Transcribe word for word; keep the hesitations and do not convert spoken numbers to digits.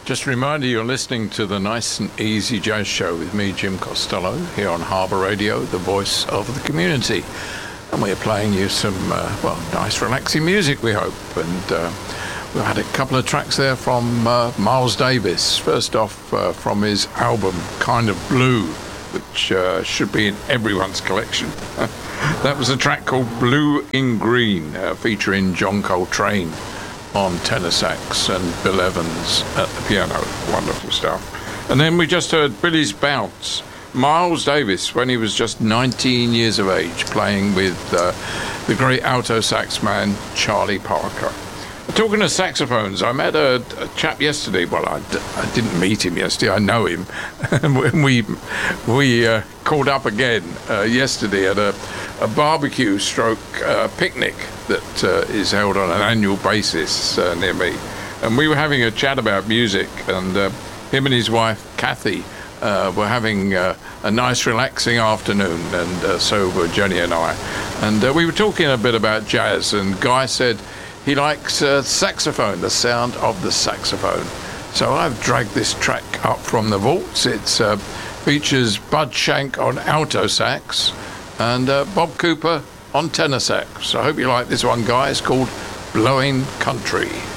Just a reminder, you're listening to the Nice and Easy Jazz Show with me, Jim Costello, here on Harbour Radio, the voice of the community. And we're playing you some, uh, well, nice relaxing music, we hope. And uh, we had a couple of tracks there from uh, Miles Davis. First off, uh, from his album, Kind of Blue, which uh, should be in everyone's collection. That was a track called Blue in Green, uh, featuring John Coltrane on tenor sax and Bill Evans at the piano. Wonderful stuff. And then we just heard Billy's Bounce. Miles Davis, when he was just nineteen years of age, playing with uh, the great alto sax man Charlie Parker. Talking of saxophones, I met a, a chap yesterday. Well, I, d- I didn't meet him yesterday. I know him. And we we uh, called up again uh, yesterday at a, a barbecue stroke uh, picnic that uh, is held on an annual basis uh, near me. And we were having a chat about music, and uh, him and his wife, Kathy, uh, were having uh, a nice, relaxing afternoon, and uh, so were Jenny and I. And uh, we were talking a bit about jazz, and Guy said he likes uh, saxophone, the sound of the saxophone. So I've dragged this track up from the vaults. It uh, features Bud Shank on alto sax and uh, Bob Cooper on tenor sax. I hope you like this one, guys, called Blowing Country.